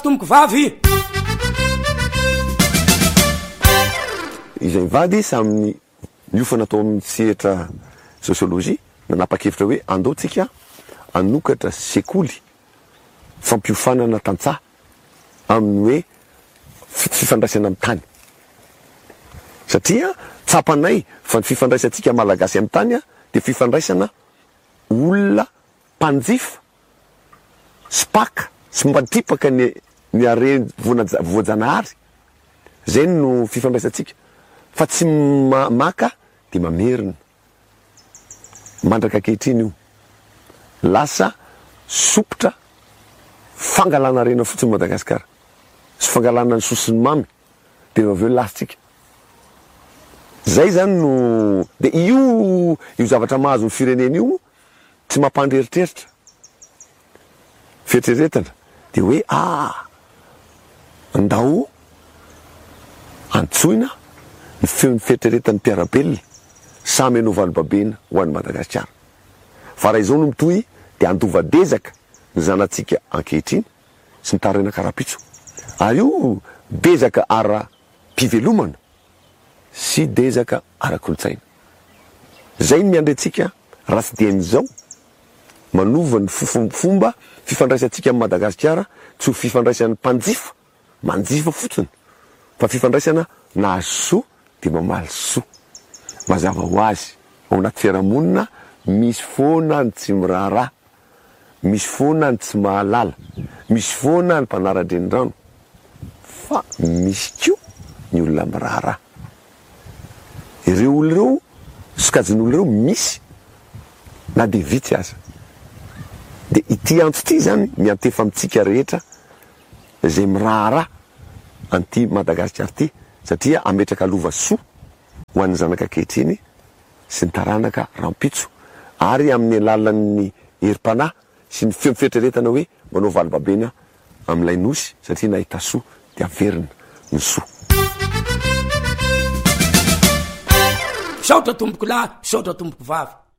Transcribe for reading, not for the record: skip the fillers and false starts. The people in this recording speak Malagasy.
tomboko vavy izay mivady saminy miofana atao amin'ny sehatra sosiolojia nanapa-kevitra hoe andaotsika anokatra sekoly fampiofanana tantsaha amin'ny hoe fifandraisana amin'ny tany satria tsapanay fa ny fifandraisantsika malagasy amin'ny tany dia fifandraisana olona mpanjifa spaka sy mbatipaka ny are voajanahary zay no fifandraisantsika fa tsy maka dia mamerina mandraka ankehitriny io lasa sopotra fangalana rena fotsiny Madagasikara sy fangalana ny sosiny mamy dia aveo lasitsika zay zany no dia io zavatra mahazo ny firenena io tsy mampandreritreritra fieritreretana dia hoe andao antsoina ny feon'ny fieritreretan'ny mpiarabelona samy anao valobabena ho an'ny Madagasikara fa raha izao no mitohy dia andovadezaka ny zanatsika ankehitriny sy nitarina karapitso ary io bezaka ara-pivelomana sy dezaka ara-kolotsaina zay ny miandrentsika raha tsy dian'izao manova ny fomba fifandraisantsika amin'ny Madagasikara tsy ho fifandraisan'ny mpanjifa manjifa fotsiny fa fifandraisana nahazo dia mamaly soa mazava ho azy ao anaty fiarahamonina misy foana ny tsy miraharaha misy foana ny tsy mahalala misy foana ny mpanara-drenirano fa misy koa ny olona miraharaha ireo olo ireo sokajin'olo ireo misy na dia vitsy aza dia ity antso ity zany miantefa amintsika rehetra zay miraharaha anty Madagasikara ity satria ametraka lova soa ho an'ny zanaka ankehitriny sy ny taranaka rampitso ary amin'ny alalan'ny herim-panahy sy ny fieritreretana hoe manao valobabena amin'ilay nosy satria nahita soa dia averina ny soa saotra tomboko lahy saotra tomboko vavy